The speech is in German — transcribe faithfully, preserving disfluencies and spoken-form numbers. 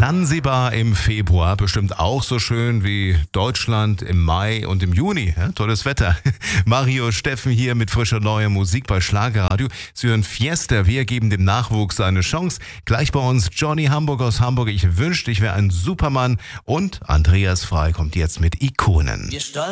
Sansibar im Februar, bestimmt auch so schön wie Deutschland im Mai und im Juni. Ja, tolles Wetter. Mario Steffen hier mit frischer neuer Musik bei Schlagerradio. Sie hören Fiesta, wir geben dem Nachwuchs eine Chance. Gleich bei uns Johnny Hamburg aus Hamburg. Ich wünschte, ich wäre ein Supermann. Und Andreas Frei kommt jetzt mit Ikonen. Wir